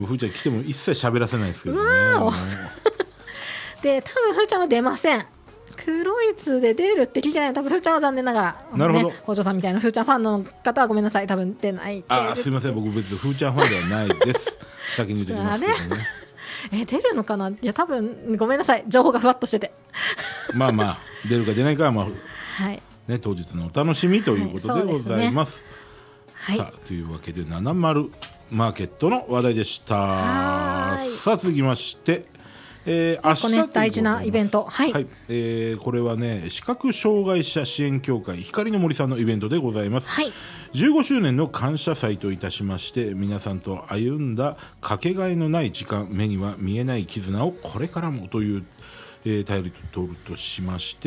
ふーちゃん来ても一切喋らせないですけどね。 で多分ふーちゃんは出ません。黒いツで出るって聞いてない。多分ふーちゃんは残念ながら、 なるほど、 ね、北条さんみたいなふーちゃんファンの方はごめんなさい、多分出ない。 すいません、僕別にふーちゃんファンではないです先に言ってきますけどね。 出るのかな。いや多分ごめんなさい、情報がふわっとしててまあ出るか出ないかはまあ、 はいね、当日のお楽しみということでございます。 はい、 さあというわけで70マーケットの話題でした。さあ続きまして、明日大事なイベント、はい、 これはね、視覚障害者支援協会光の森さんのイベントでございます。 はい、 15周年の感謝祭といたしまして、皆さんと歩んだかけがえのない時間、目には見えない絆をこれからもという、タイトルとしまして、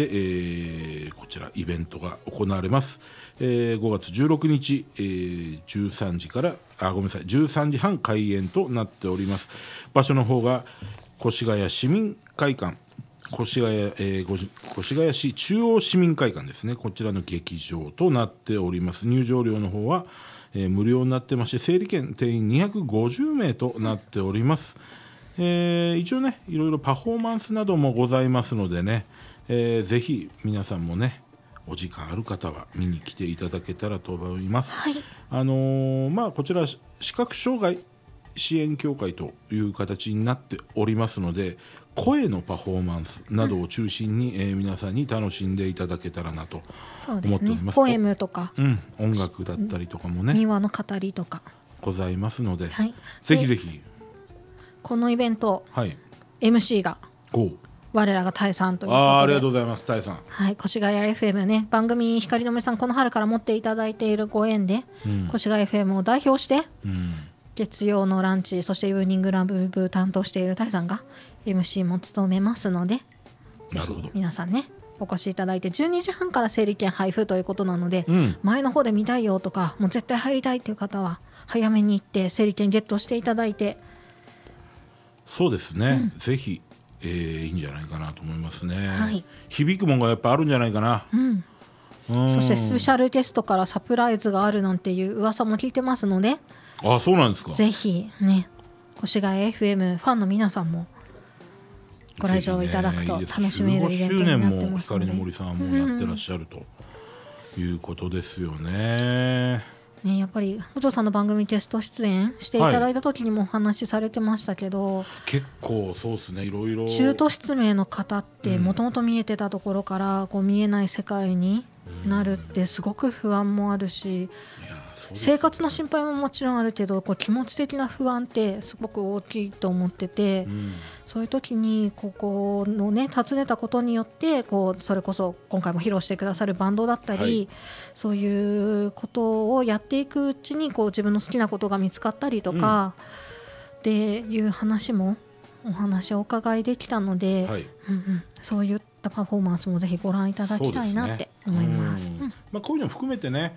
こちらイベントが行われます。5月16日、13時からごめんなさい13時半開演となっております。場所の方が越谷市民会館、越谷市中央市民会館ですね。こちらの劇場となっております。入場料の方は、無料になってまして、整理券定員250名となっております。一応ね、いろいろパフォーマンスなどもございますのでね、ぜひ皆さんもね、お時間ある方は見に来ていただけたらと思います。 はい、 こちら視覚障害支援協会という形になっておりますので、声のパフォーマンスなどを中心に、皆さんに楽しんでいただけたらなと思っております。 ポエムとか、 音楽だったりとかもね、 民話の語りとかございますので、 はい、 ぜひぜひこのイベント、 はい、 MC が我らがタイさんということで、 ありがとうございます。タイさん、 はい、越谷 FM ね、番組光の森さんこの春から持っていただいているご縁で、越谷 FM を代表して、月曜のランチ、そしてイブニングラブ部担当しているタイさんが MC も務めますので、ぜひ皆さんねお越しいただいて、12時半から整理券配布ということなので、前の方で見たいよとか、もう絶対入りたいという方は早めに行って整理券ゲットしていただいて、 そうですね、ぜひ、いいんじゃないかなと思いますね。 はい、 響くものがやっぱあるんじゃないかな。 そしてスペシャルゲストからサプライズがあるなんていう噂も聞いてますので、 そうなんですか。 ぜひね、越谷 FM ファンの皆さんもご来場いただくと楽しめるイベントになってますので、 15周年も光の森さんもやってらっしゃるということですよね。 やっぱり北条さんの番組テスト出演していただいた時にもお話しされてましたけど、 結構そうですね、いろいろ中途失明の方ってもともと見えてたところからこう見えない世界になるってすごく不安もあるし、生活の心配ももちろんあるけど、こう気持ち的な不安ってすごく大きいと思ってて、そういう時にここのね訪ねたことによってこうそれこそ今回も披露してくださるバンドだったり、そういうことをやっていくうちにこう自分の好きなことが見つかったりとか、っていう話もお話をお伺いできたので、そういったパフォーマンスもぜひご覧いただきたいなって思います。 こういうの含めてね、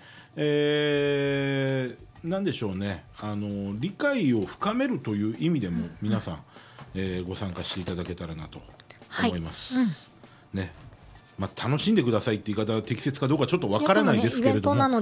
なんでしょうね、理解を深めるという意味でも皆さん、ご参加していただけたらなと思います。ね、楽しんでくださいって言い方は適切かどうかちょっとわからないですけれども、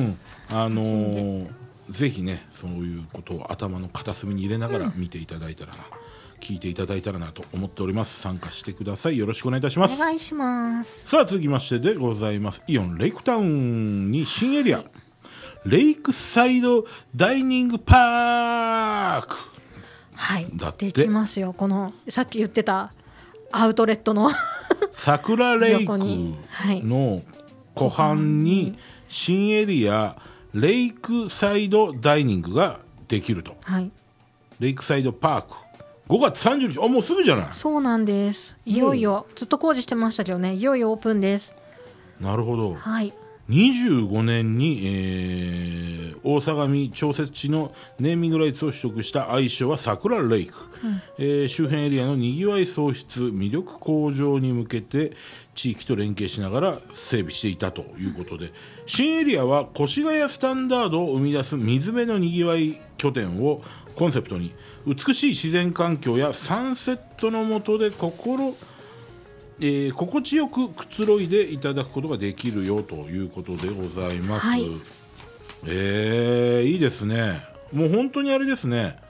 ぜひね、そういうことを頭の片隅に入れながら見ていただいたらな、聞いていただいたらなと思っております。参加してください。よろしくお願いいたします。 お願いします。 さあ続きましてでございます。イオンレイクタウンに新エリア、レイクサイドダイニングパーク、 できますよ。このさっき言ってたアウトレットの桜レイクの湖畔に新エリアレイクサイドダイニングができると、レイクサイドパーク5月30日、もうすぐじゃない。そうなんです。いよいよ、ずっと工事してましたけどね、いよいよオープンです。 なるほど。25年に、大相模調節地のネーミングライツを取得した愛称は桜レイク、周辺エリアのにぎわい創出魅力向上に向けて地域と連携しながら整備していたということで、新エリアは越谷スタンダードを生み出す水辺のにぎわい拠点をコンセプトに、美しい自然環境やサンセットの下で心地よくくつろいでいただくことができるよということでございます。いいですね。もう本当にあれですね、